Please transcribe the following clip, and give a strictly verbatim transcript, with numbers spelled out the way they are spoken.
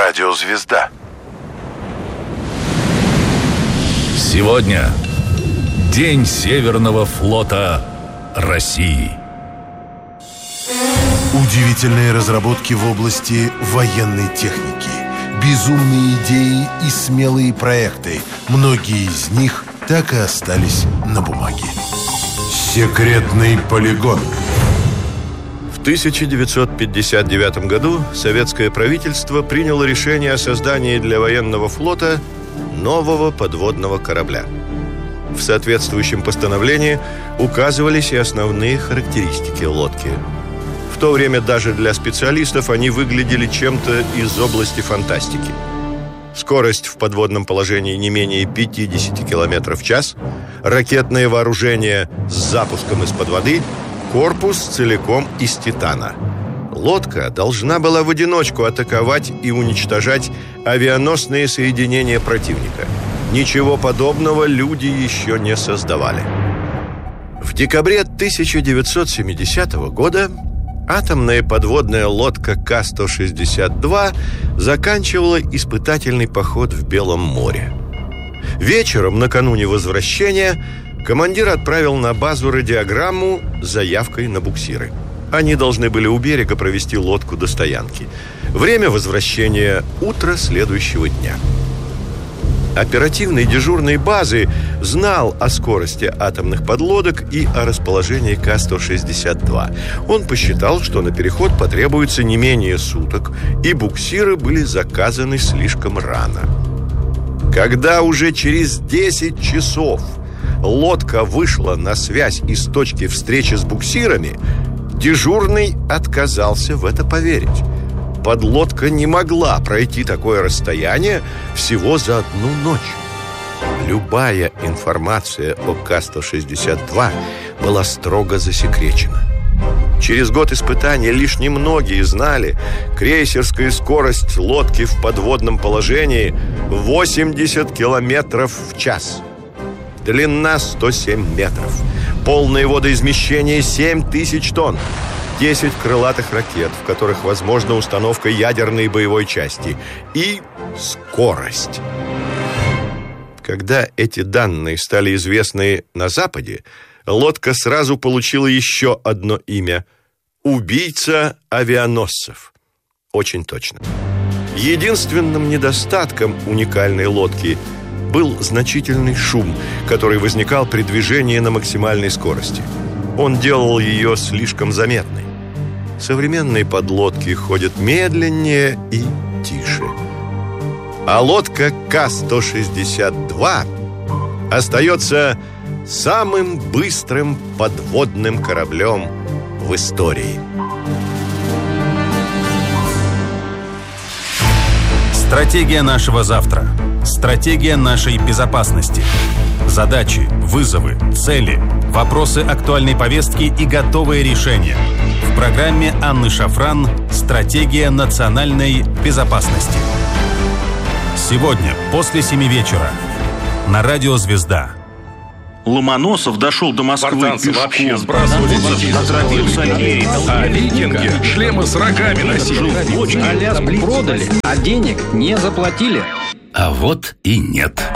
Радиозвезда. Сегодня День Северного флота России. Удивительные разработки в области военной техники, безумные идеи и смелые проекты. Многие из них так и остались на бумаге. Секретный полигон. В тысяча девятьсот пятьдесят девятом году советское правительство приняло решение о создании для военного флота нового подводного корабля. В соответствующем постановлении указывались и основные характеристики лодки. В то время даже для специалистов они выглядели чем-то из области фантастики. Скорость в подводном положении не менее пятьдесят километров в час, ракетное вооружение с запуском из-под воды, корпус целиком из титана. Лодка должна была в одиночку атаковать и уничтожать авианосные соединения противника. Ничего подобного люди еще не создавали. В декабре тысяча девятьсот семидесятого года атомная подводная лодка Ка сто шестьдесят два заканчивала испытательный поход в Белом море. Вечером, накануне возвращения, командир отправил на базу радиограмму с заявкой на буксиры. Они должны были у берега провести лодку до стоянки. Время возвращения – утро следующего дня. Оперативный дежурный базы знал о скорости атомных подлодок и о расположении Ка сто шестьдесят два. Он посчитал, что на переход потребуется не менее суток, и буксиры были заказаны слишком рано. Когда уже через десять часов лодка вышла на связь из точки встречи с буксирами, дежурный отказался в это поверить. Подлодка не могла пройти такое расстояние всего за одну ночь. Любая информация о Ка сто шестьдесят два была строго засекречена. Через год испытаний лишь немногие знали, крейсерская скорость лодки в подводном положении восемьдесят километров в час. Длина сто семь метров. Полное водоизмещение семь тысяч тонн. десять крылатых ракет, в которых возможна установка ядерной боевой части. И скорость. Когда эти данные стали известны на Западе, лодка сразу получила еще одно имя – «Убийца авианосцев». Очень точно. Единственным недостатком уникальной лодки был значительный шум, который возникал при движении на максимальной скорости. Он делал ее слишком заметной. Современные подлодки ходят медленнее и тише. А лодка Ка сто шестьдесят два остается самым быстрым подводным кораблем в истории. Стратегия нашего завтра. Стратегия нашей безопасности. Задачи, вызовы, цели, вопросы актуальной повестки и готовые решения. В программе Анны Шафран «Стратегия национальной безопасности». Сегодня после семи вечера на Радио «Звезда». Ломоносов дошел до Москвы Спартанцы пешком. вообще сбрасывали Отравился Альгерий. а викинги шлемы с рогами носили. Аляску продали, а денег не заплатили. А вот и нет.